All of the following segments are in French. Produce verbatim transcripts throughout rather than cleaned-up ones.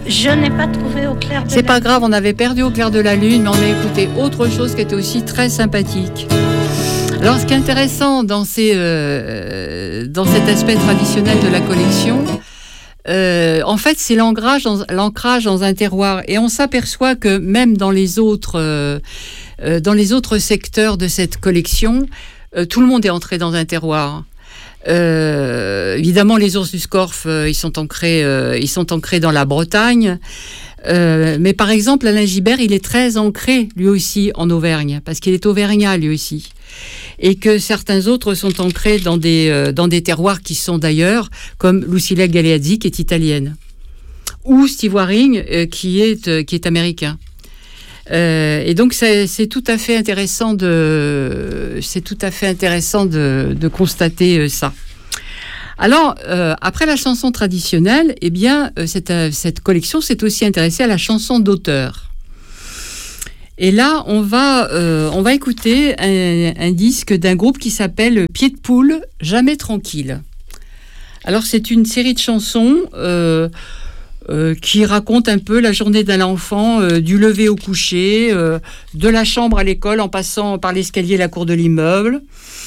Je n'ai pas trouvé Au clair de C'est la pas grave, on avait perdu Au clair de la lune, mais on a écouté autre chose qui était aussi très sympathique. Alors, ce qui est intéressant dans, ces, euh, dans cet aspect traditionnel de la collection, euh, en fait, c'est l'ancrage dans, l'ancrage dans un terroir. Et on s'aperçoit que même dans les autres, euh, euh, dans les autres secteurs de cette collection, euh, tout le monde est entré dans un terroir. Euh, évidemment, les ours du Scorff, euh, ils sont ancrés, euh, ils sont ancrés dans la Bretagne. Euh, mais par exemple, Alain Gibert, il est très ancré, lui aussi, en Auvergne, parce qu'il est auvergnat, lui aussi. Et que certains autres sont ancrés dans des, euh, dans des terroirs qui sont d'ailleurs, comme Lucilla Galeazzi, qui est italienne, ou Steve Waring, euh, qui, est, euh, qui est américain. Euh, et donc, c'est, c'est tout à fait intéressant de, c'est tout à fait intéressant de, de constater euh, ça. Alors, euh, après la chanson traditionnelle, eh bien, euh, cette, euh, cette collection s'est aussi intéressée à la chanson d'auteur. Et là, on va, euh, on va écouter un, un disque d'un groupe qui s'appelle Pied de Poule, Jamais Tranquille. Alors, c'est une série de chansons euh, euh, qui racontent un peu la journée d'un enfant, euh, du lever au coucher, euh, de la chambre à l'école en passant par l'escalier et la cour de l'immeuble.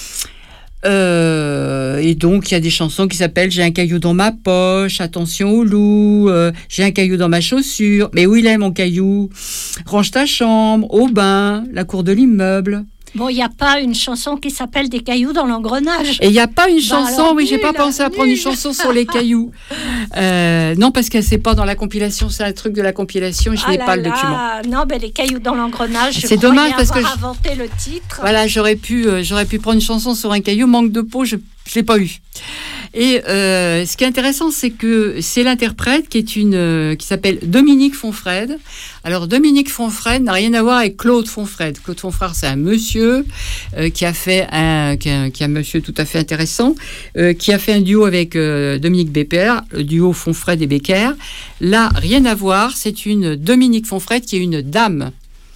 Euh, et donc il y a des chansons qui s'appellent J'ai un caillou dans ma poche, Attention au loup, euh, J'ai un caillou dans ma chaussure, Mais où il est mon caillou, Range ta chambre, Au bain, La cour de l'immeuble. Bon, il n'y a pas une chanson qui s'appelle Des cailloux dans l'engrenage. Et il n'y a pas une Bah chanson, alors, oui, j'ai nul, pas pensé à nul. prendre une chanson sur les cailloux. Euh, non, parce que c'est pas dans la compilation, c'est un truc de la compilation, je Ah n'ai là pas le là, document. Non, ben les cailloux dans l'engrenage. Je C'est dommage croyais parce que avoir je- inventé le titre. Voilà, j'aurais pu, euh, j'aurais pu prendre une chanson sur un caillou, manque de peau, je ne l'ai pas eu. Et euh, ce qui est intéressant, c'est que c'est l'interprète qui est une, euh, qui s'appelle Dominique Fonfrède. Alors Dominique Fonfrède n'a rien à voir avec Claude Fonfrède. Claude Fonfrède, c'est un monsieur euh, qui a fait un, qui a, qui a un monsieur tout à fait intéressant, euh, qui a fait un duo avec euh, Dominique Becker, le duo Fonfrède et Becker. Là, rien à voir. C'est une Dominique Fonfrède qui est une dame.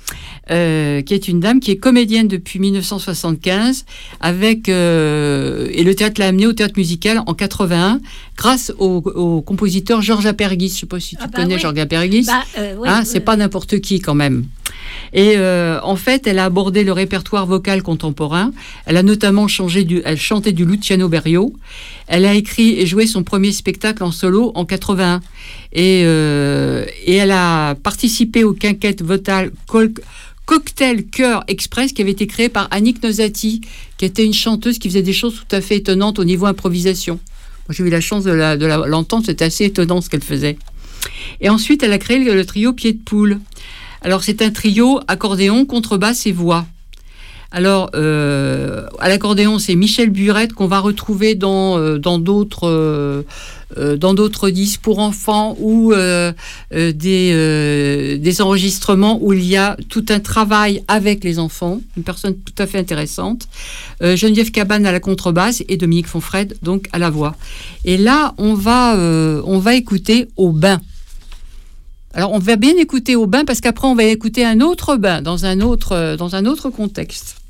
Euh, qui est une dame qui est comédienne depuis dix-neuf cent soixante-quinze avec, euh, et le théâtre l'a amenée au théâtre musical en quatre-vingt-un grâce au, au compositeur Georges Apergis. Je ne sais pas si tu Ah bah connais oui. Georges Apergis. Bah, euh, oui, Hein, oui, c'est pas n'importe qui quand même. Et euh, en fait, elle a abordé le répertoire vocal contemporain. Elle a notamment changé du, elle chantait du Luciano Berio. Elle a écrit et joué son premier spectacle en solo en quatre-vingt-un. Et, euh, et elle a participé au quinquette vocal Col- Cocktail Cœur Express qui avait été créé par Annick Nosati, qui était une chanteuse qui faisait des choses tout à fait étonnantes au niveau improvisation. Moi, j'ai eu la chance de, la, de la, l'entendre, c'était assez étonnant ce qu'elle faisait. Et ensuite, elle a créé le, le trio Pied de Poule. Alors, c'est un trio accordéon, contrebasse et voix. Alors, euh, à l'accordéon, c'est Michel Burette qu'on va retrouver dans, euh, dans, d'autres, euh, euh, dans d'autres disques pour enfants ou euh, euh, des, euh, des enregistrements où il y a tout un travail avec les enfants. Une personne tout à fait intéressante. Euh, Geneviève Cabane à la contrebasse et Dominique Fonfrède, donc, à la voix. Et là, on va, euh, on va écouter Au bain. Alors, on va bien écouter Au bain parce qu'après, on va écouter un autre bain dans un autre, dans un autre contexte.